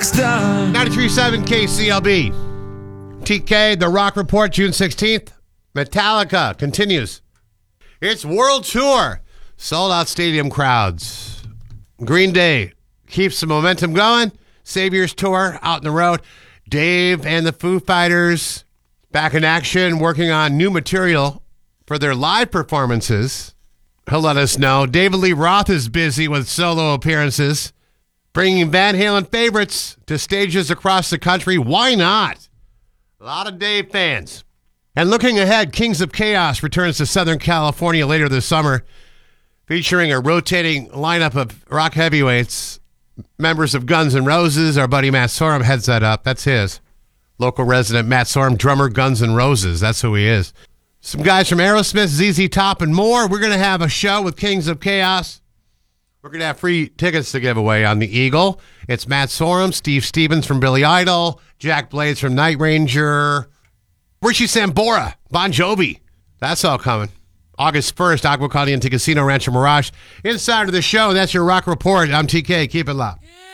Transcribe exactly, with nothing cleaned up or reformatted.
star. ninety-three point seven K C L B. T K, The Rock Report, June sixteenth. Metallica continues its world tour. Sold out stadium crowds. Green Day keeps the momentum going. Saviors Tour out in the road. Dave and the Foo Fighters back in action, working on new material for their live performances. He'll let us know. David Lee Roth is busy with solo appearances, bringing Van Halen favorites to stages across the country. Why not? A lot of Dave fans. And looking ahead, Kings of Chaos returns to Southern California later this summer, featuring a rotating lineup of rock heavyweights. Members of Guns N' Roses. Our buddy Matt Sorum heads that up. That's his. Local resident Matt Sorum, drummer Guns N' Roses. That's who he is. Some guys from Aerosmith, Z Z Top, and more. We're going to have a show with Kings of Chaos. We're going to have free tickets to give away on the Eagle. It's Matt Sorum, Steve Stevens from Billy Idol, Jack Blades from Night Ranger, Richie Sambora, Bon Jovi. That's all coming. August first, Agua Caliente Casino Rancho Mirage. Inside of the show, that's your Rock Report. I'm T K. Keep it locked. Yeah.